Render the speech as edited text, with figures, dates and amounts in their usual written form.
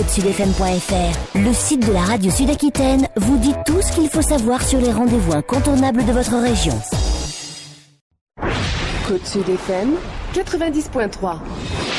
côte-sud-fm.fr, le site de la radio Sud-Aquitaine, vous dit tout ce qu'il faut savoir sur les rendez-vous incontournables de votre région. Côte Sud FM 90.3.